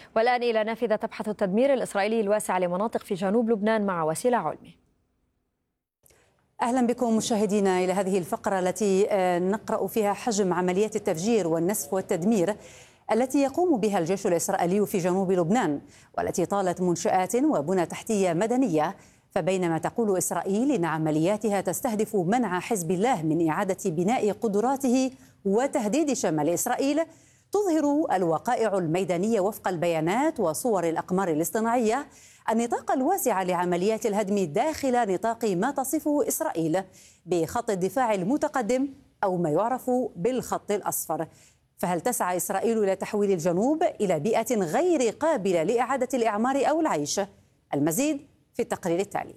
والآن إلى نافذة تبحث التدمير الإسرائيلي الواسع لمناطق في جنوب لبنان مع وسيلة علمي. أهلا بكم مشاهدينا إلى هذه الفقرة التي نقرأ فيها حجم عمليات التفجير والنسف والتدمير التي يقوم بها الجيش الإسرائيلي في جنوب لبنان، والتي طالت منشآت وبنى تحتية مدنية. فبينما تقول إسرائيل إن عملياتها تستهدف منع حزب الله من إعادة بناء قدراته وتهديد شمال إسرائيل، تظهر الوقائع الميدانية وفق البيانات وصور الأقمار الاصطناعية النطاق الواسع لعمليات الهدم داخل نطاق ما تصفه إسرائيل بخط الدفاع المتقدم أو ما يعرف بالخط الأصفر. فهل تسعى إسرائيل إلى تحويل الجنوب إلى بيئة غير قابلة لإعادة الإعمار أو العيش؟ المزيد في التقرير التالي.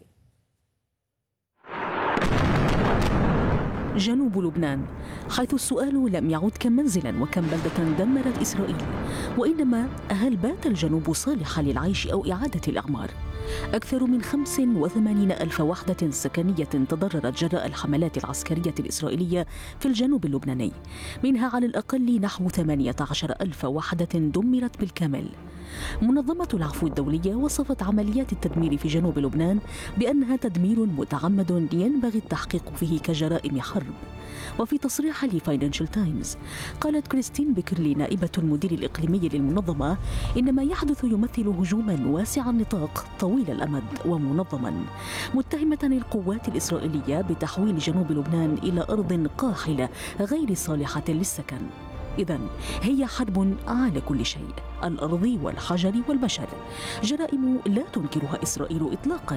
جنوب لبنان، حيث السؤال لم يعد كم منزلا وكم بلدة دمرت إسرائيل، وإنما هل بات الجنوب صالحا للعيش أو إعادة الإعمار؟ أكثر من 85 ألف وحدة سكنية تضررت جراء الحملات العسكرية الإسرائيلية في الجنوب اللبناني، منها على الأقل نحو 18 ألف وحدة دمرت بالكامل. منظمة العفو الدولية وصفت عمليات التدمير في جنوب لبنان بأنها تدمير متعمد ينبغي التحقيق فيه كجرائم حرب. وفي تصريح لفاينانشال تايمز قالت كريستين بيكرلي نائبة المدير الإقليمي للمنظمة إن ما يحدث يمثل هجوما واسع النطاق طويل الأمد ومنظما، متهمة القوات الإسرائيلية بتحويل جنوب لبنان إلى أرض قاحلة غير صالحة للسكن. إذن هي حرب على كل شيء، الأرض والحجر والبشر، جرائم لا تنكرها إسرائيل إطلاقا.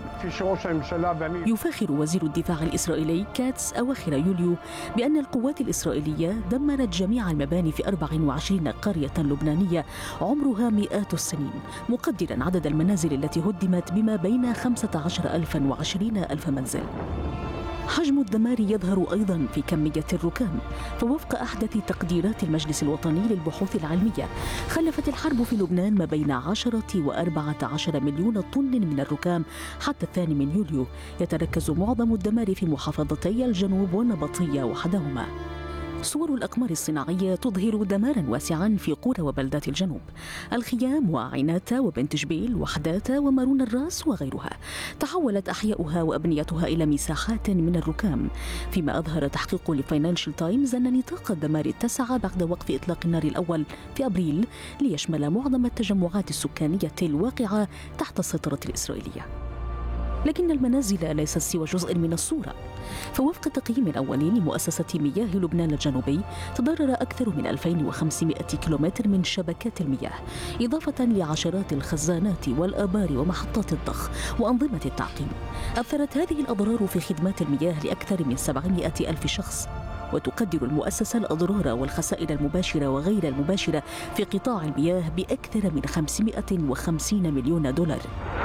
يفاخر وزير الدفاع الإسرائيلي كاتس أواخر يوليو بأن القوات الإسرائيلية دمرت جميع المباني في 24 قرية لبنانية عمرها مئات السنين، مقدرا عدد المنازل التي هدمت بما بين 15,000 و20,000 منزل. حجم الدمار يظهر أيضا في كمية الركام، فوفق أحدث تقديرات المجلس الوطني للبحوث العلمية خلفت الحرب في لبنان ما بين 10 و14 مليون طن من الركام حتى 2 من يوليو، يتركز معظم الدمار في محافظتي الجنوب والنبطية وحدهما. صور الأقمار الصناعية تظهر دمارا واسعا في قرى وبلدات الجنوب، الخيام وعيناتا وبنت جبيل وحداتا ومارون الراس وغيرها. تحولت أحياؤها وأبنيتها إلى مساحات من الركام، فيما أظهر تحقيق لفاينانشال تايمز أن نطاق الدمار اتسع بعد وقف إطلاق النار الأول في أبريل ليشمل معظم التجمعات السكانية الواقعة تحت السيطرة الإسرائيلية. لكن المنازل ليست سوى جزء من الصورة، فوفق تقييم أولي لمؤسسة مياه لبنان الجنوبي تضرر أكثر من 2500 كيلومتر من شبكات المياه، إضافة لعشرات الخزانات والآبار ومحطات الضخ وأنظمة التعقيم. أثرت هذه الأضرار في خدمات المياه لأكثر من 700 ألف شخص، وتقدر المؤسسة الأضرار والخسائر المباشرة وغير المباشرة في قطاع المياه بأكثر من 550 مليون دولار.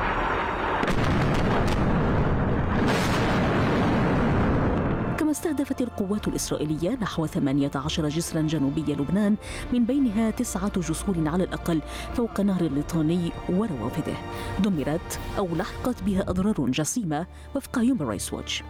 استهدفت القوات الإسرائيلية نحو 18 جسرا جنوبي لبنان، من بينها 9 جسور على الأقل فوق نهر الليطاني وروافده، دمرت أو لحقت بها أضرار جسيمة وفق هيومن رايتس ووتش.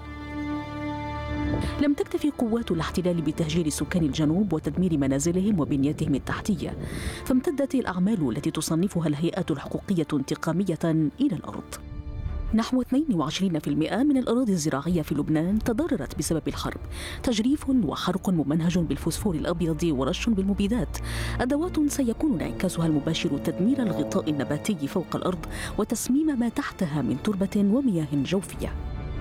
لم تكتفي قوات الاحتلال بتهجير سكان الجنوب وتدمير منازلهم وبنيتهم التحتية، فامتدت الأعمال التي تصنفها الهيئات الحقوقية انتقامية إلى الأرض. نحو 22% من الأراضي الزراعية في لبنان تضررت بسبب الحرب، تجريف وحرق ممنهج بالفوسفور الأبيض ورش بالمبيدات، أدوات سيكون انعكاسها المباشر تدمير الغطاء النباتي فوق الأرض وتسميم ما تحتها من تربة ومياه جوفية.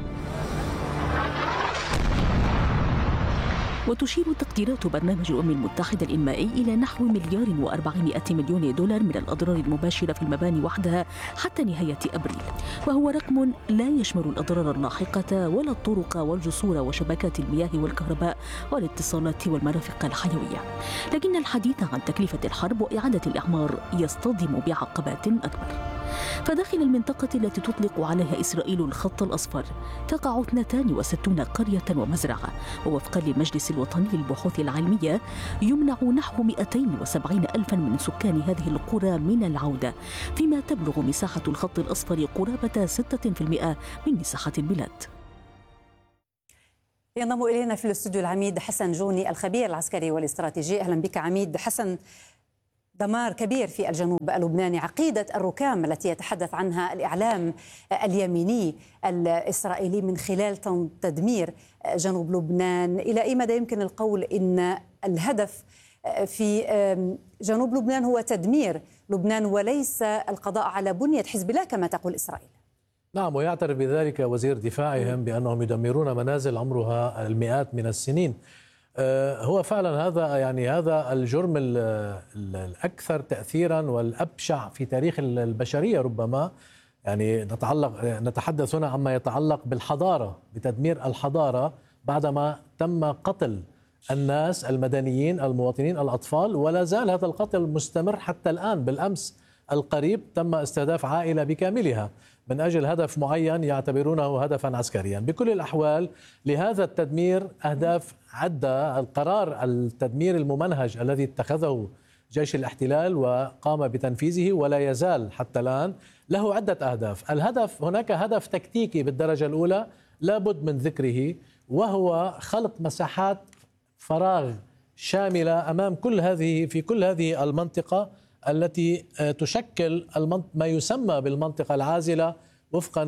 وتشير تقديرات برنامج الأمم المتحدة الإنمائي إلى نحو 1,400,000,000 دولار من الأضرار المباشرة في المباني وحدها حتى نهاية أبريل، وهو رقم لا يشمل الأضرار اللاحقة ولا الطرق والجسور وشبكات المياه والكهرباء والاتصالات والمرافق الحيوية. لكن الحديث عن تكلفة الحرب وإعادة الإعمار يصطدم بعقبات أكبر. فداخل المنطقة التي تطلق عليها إسرائيل الخط الأصفر تقع 62 قرية ومزرعة، ووفقا للمجلس الوطني للبحوث العلمية يمنع نحو 270 ألفا من سكان هذه القرى من العودة، فيما تبلغ مساحة الخط الأصفر قرابة 6% من مساحة البلاد. ينضم إلينا في الاستوديو العميد حسن جوني الخبير العسكري والاستراتيجي. أهلا بك عميد حسن. دمار كبير في الجنوب اللبناني. عقيدة الركام التي يتحدث عنها الإعلام اليميني الإسرائيلي من خلال تدمير جنوب لبنان، إلى أي مدى يمكن القول إن الهدف في جنوب لبنان هو تدمير لبنان وليس القضاء على بنية حزب الله كما تقول إسرائيل؟ نعم، ويعترف بذلك وزير دفاعهم بأنهم يدمرون منازل عمرها المئات من السنين. هو فعلا هذا الجرم الأكثر تأثيرا والأبشع في تاريخ البشرية ربما. يعني نتحدث هنا عما يتعلق بالحضارة، بتدمير الحضارة بعدما تم قتل الناس المدنيين المواطنين الأطفال، ولا زال هذا القتل مستمر حتى الآن. بالأمس القريب تم استهداف عائلة بكاملها من أجل هدف معين يعتبرونه هدفا عسكريا. بكل الأحوال لهذا التدمير أهداف عدة. القرار التدمير الممنهج الذي اتخذه جيش الاحتلال وقام بتنفيذه ولا يزال حتى الآن له عدة أهداف. هناك هدف تكتيكي بالدرجة الأولى لابد من ذكره، وهو خلق مساحات فراغ شاملة أمام في كل هذه المنطقة التي تشكل ما يسمى بالمنطقة العازلة وفقا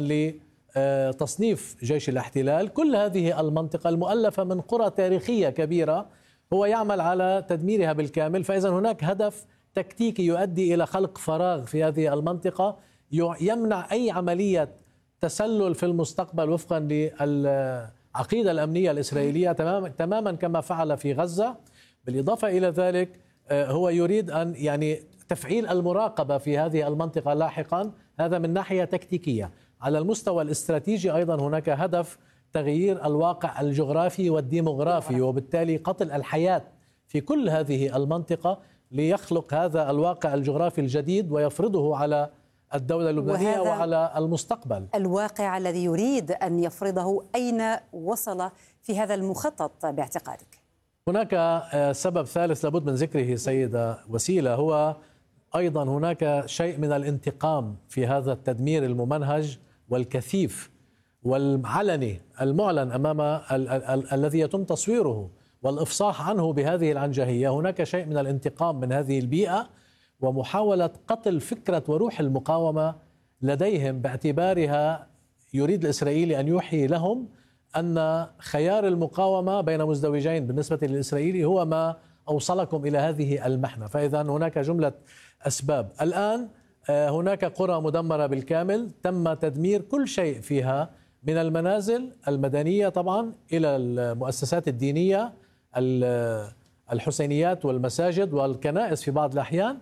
لتصنيف جيش الاحتلال. كل هذه المنطقة المؤلفة من قرى تاريخية كبيرة هو يعمل على تدميرها بالكامل. فإذا هناك هدف تكتيكي يؤدي إلى خلق فراغ في هذه المنطقة يمنع أي عملية تسلل في المستقبل وفقا للعقيدة الأمنية الإسرائيلية تماما كما فعل في غزة. بالإضافة إلى ذلك هو يريد أن تفعيل المراقبة في هذه المنطقة لاحقا. هذا من ناحية تكتيكية. على المستوى الاستراتيجي أيضا هناك هدف تغيير الواقع الجغرافي والديموغرافي، وبالتالي قتل الحياة في كل هذه المنطقة ليخلق هذا الواقع الجغرافي الجديد ويفرضه على الدولة اللبنانية وعلى المستقبل. الواقع الذي يريد أن يفرضه أين وصل في هذا المخطط باعتقادك؟ هناك سبب ثالث لابد من ذكره سيدة وسيلة، هو أيضا هناك شيء من الانتقام في هذا التدمير الممنهج والكثيف والعلني المعلن أمام الذي يتم تصويره والإفصاح عنه بهذه العنجهية. هناك شيء من الانتقام من هذه البيئة ومحاولة قتل فكرة وروح المقاومة لديهم، باعتبارها يريد الإسرائيلي أن يوحي لهم أن خيار المقاومة بين مزدوجين بالنسبة للإسرائيلي هو ما أوصلكم إلى هذه المحنة. فإذا هناك جملة أسباب. الآن هناك قرى مدمرة بالكامل تم تدمير كل شيء فيها، من المنازل المدنية طبعا إلى المؤسسات الدينية، الحسينيات والمساجد والكنائس في بعض الأحيان،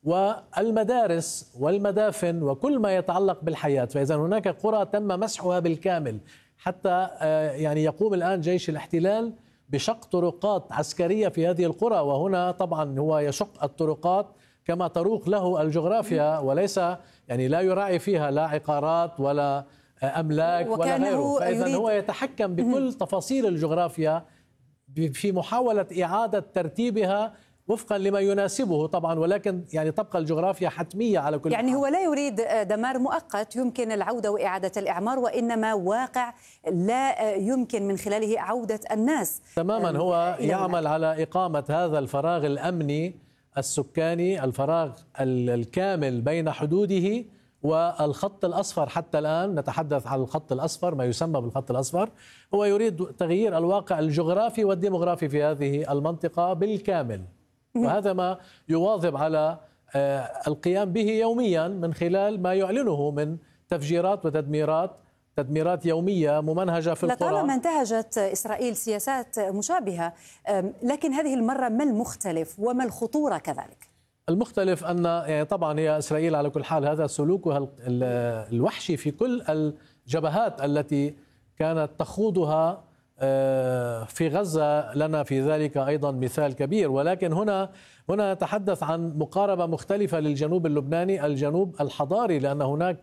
والمدارس والمدافن وكل ما يتعلق بالحياة. فإذا هناك قرى تم مسحها بالكامل، حتى يقوم الآن جيش الاحتلال بشق طرقات عسكرية في هذه القرى، وهنا طبعا هو يشق الطرقات كما تروق له الجغرافيا، وليس لا يراعي فيها لا عقارات ولا أملاك ولا غيره. فإذا هو يتحكم بكل تفاصيل الجغرافيا في محاولة إعادة ترتيبها وفقا لما يناسبه طبعا، ولكن تبقى الجغرافيا حتمية على كل حال. هو لا يريد دمار مؤقت يمكن العودة وإعادة الإعمار، وإنما واقع لا يمكن من خلاله عودة الناس تماما. هو يعمل على إقامة هذا الفراغ الأمني السكاني، الفراغ الكامل بين حدوده والخط الأصفر. حتى الآن نتحدث عن الخط الأصفر، ما يسمى بالخط الأصفر. هو يريد تغيير الواقع الجغرافي والديموغرافي في هذه المنطقة بالكامل، وهذا ما يواظب على القيام به يوميا من خلال ما يعلنه من تفجيرات تدميرات يومية ممنهجة في القرى. لطالما انتهجت إسرائيل سياسات مشابهة، لكن هذه المرة ما المختلف وما الخطورة كذلك؟ المختلف أن طبعا هي إسرائيل على كل حال هذا سلوكها الوحشي في كل الجبهات التي كانت تخوضها في غزة، لنا في ذلك أيضا مثال كبير. ولكن هنا نتحدث عن مقاربة مختلفة للجنوب اللبناني، الجنوب الحضاري، لأن هناك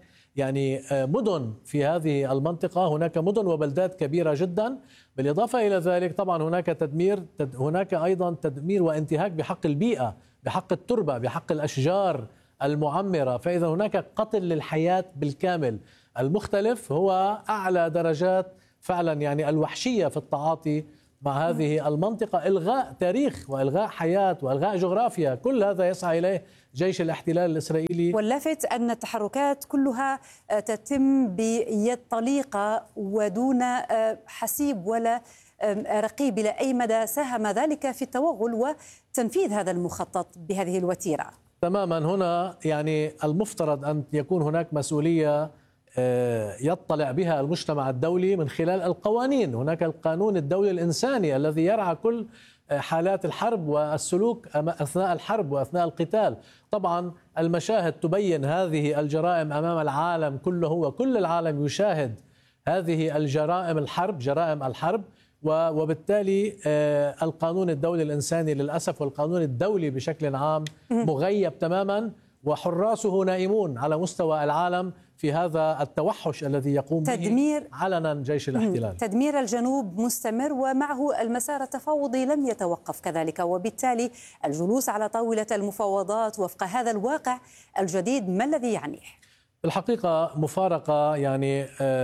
مدن في هذه المنطقة، هناك مدن وبلدات كبيرة جدا. بالإضافة إلى ذلك طبعا هناك أيضا تدمير وانتهاك بحق البيئة، بحق التربة، بحق الأشجار المعمرة. فإذا هناك قتل للحياة بالكامل. المختلف هو أعلى درجات فعلا الوحشية في التعاطي مع هذه المنطقة، إلغاء تاريخ وإلغاء حياة وإلغاء جغرافيا، كل هذا يسعى إليه جيش الاحتلال الإسرائيلي. واللافت أن التحركات كلها تتم بيد طليقة ودون حسيب ولا رقيب. إلى أي مدى ساهم ذلك في التوغل وتنفيذ هذا المخطط بهذه الوتيرة؟ تماما، هنا يعني المفترض أن يكون هناك مسؤولية يطلع بها المجتمع الدولي من خلال القوانين. هناك القانون الدولي الإنساني الذي يرعى كل حالات الحرب والسلوك أثناء الحرب وأثناء القتال. طبعا المشاهد تبين هذه الجرائم أمام العالم كله، وكل العالم يشاهد هذه الجرائم الحرب، جرائم الحرب، وبالتالي القانون الدولي الإنساني للأسف والقانون الدولي بشكل عام مغيب تماما، وحراسه نائمون على مستوى العالم في هذا التوحش الذي يقوم به علنا جيش الاحتلال. تدمير الجنوب مستمر ومعه المسار التفاوضي لم يتوقف كذلك، وبالتالي الجلوس على طاولة المفاوضات وفق هذا الواقع الجديد ما الذي يعنيه؟ الحقيقة مفارقة، يعني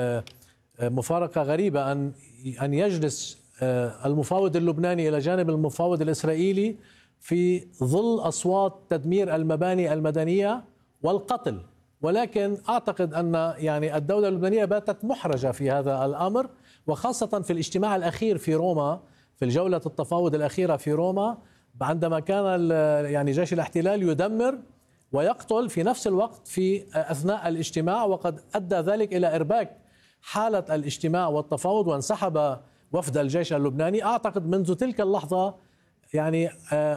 مفارقة غريبة أن يجلس المفاوض اللبناني إلى جانب المفاوض الإسرائيلي في ظل أصوات تدمير المباني المدنية والقتل. ولكن أعتقد أن يعني الدولة اللبنانية باتت محرجة في هذا الأمر، وخاصة في الاجتماع الأخير في روما، في الجولة التفاوض الأخيرة في روما، عندما كان يعني جيش الاحتلال يدمر ويقتل في نفس الوقت في أثناء الاجتماع، وقد أدى ذلك إلى إرباك حالة الاجتماع والتفاوض وانسحب وفد الجيش اللبناني. أعتقد منذ تلك اللحظة يعني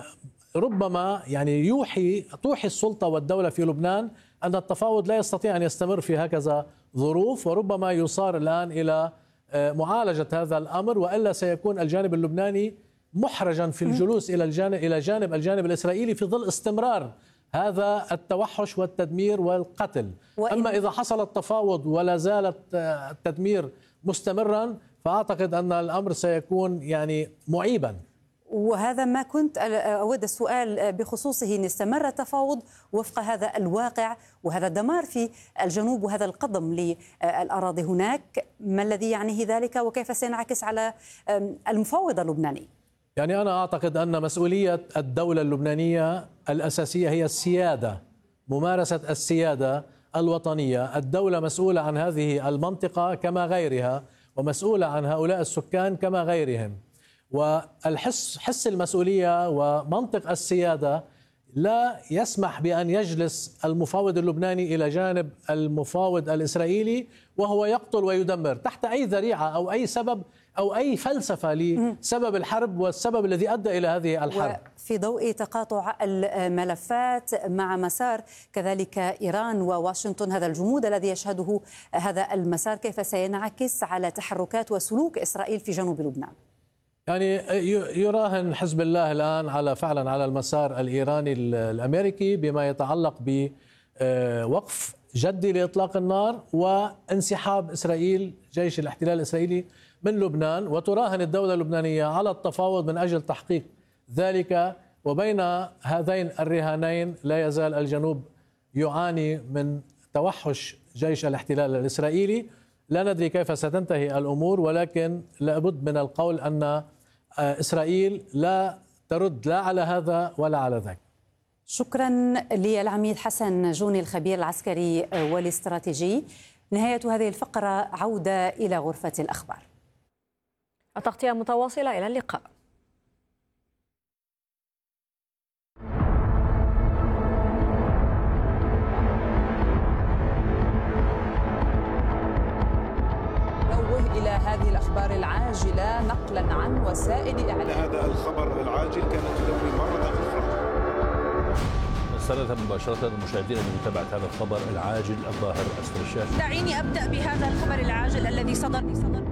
ربما يعني توحي السلطة والدولة في لبنان أن التفاوض لا يستطيع أن يستمر في هكذا ظروف، وربما يصار الآن إلى معالجة هذا الأمر، وإلا سيكون الجانب اللبناني محرجا في الجلوس إلى جانب الجانب الإسرائيلي في ظل استمرار هذا التوحش والتدمير والقتل. أما إذا حصل التفاوض ولا زال التدمير مستمرا فأعتقد أن الأمر سيكون يعني معيبا. وهذا ما كنت أود السؤال بخصوصه، إن استمر التفاوض وفق هذا الواقع وهذا الدمار في الجنوب وهذا القضم للأراضي هناك، ما الذي يعنيه ذلك وكيف سينعكس على المفاوض اللبناني؟ يعني أنا أعتقد أن مسؤولية الدولة اللبنانية الأساسية هي السيادة، ممارسة السيادة الوطنية. الدولة مسؤولة عن هذه المنطقة كما غيرها، ومسؤولة عن هؤلاء السكان كما غيرهم، والحس المسؤولية ومنطق السيادة لا يسمح بأن يجلس المفاوض اللبناني إلى جانب المفاوض الإسرائيلي وهو يقتل ويدمر تحت أي ذريعة أو أي سبب أو أي فلسفة لسبب الحرب والسبب الذي أدى إلى هذه الحرب. في ضوء تقاطع الملفات مع مسار كذلك إيران وواشنطن، هذا الجمود الذي يشهده هذا المسار كيف سينعكس على تحركات وسلوك إسرائيل في جنوب لبنان؟ يعني يراهن حزب الله الآن فعلا على المسار الإيراني الأمريكي بما يتعلق بوقف جدي لإطلاق النار وانسحاب إسرائيل، جيش الاحتلال الإسرائيلي من لبنان، وتراهن الدولة اللبنانية على التفاوض من أجل تحقيق ذلك. وبين هذين الرهانين لا يزال الجنوب يعاني من توحش جيش الاحتلال الإسرائيلي. لا ندري كيف ستنتهي الأمور، ولكن لابد من القول أن إسرائيل لا ترد لا على هذا ولا على ذاك. شكرا للعميد حسن جوني الخبير العسكري والاستراتيجي. نهاية هذه الفقرة، عودة إلى غرفة الأخبار. التغطية متواصلة، إلى اللقاء. إلى هذه الأخبار العاجلة نقلا عن وسائل إعلام. هذا الخبر العاجل كانت تدوي مرة أخرى. نستمر مباشرة المشاهدين لمتابعة هذا الخبر العاجل الظاهر أسفل الشاشة. دعيني أبدأ بهذا الخبر العاجل الذي صدر.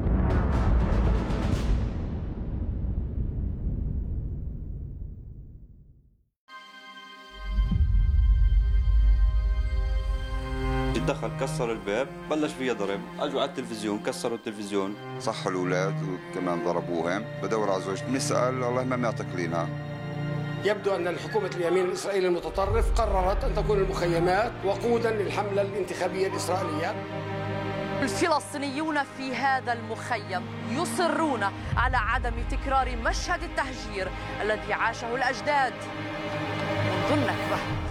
دخل كسر الباب، بلش فيها ضرب، اجوا على التلفزيون كسروا التلفزيون، صحوا الاولاد وكمان ضربوهم. بدور على زوجتي بنسال والله ما معتقلينها. يبدو ان الحكومه اليمين الاسرائيلي المتطرف قررت ان تكون المخيمات وقودا للحمله الانتخابيه الاسرائيليه. الفلسطينيون في هذا المخيم يصرون على عدم تكرار مشهد التهجير الذي عاشه الأجداد منذ النكبة.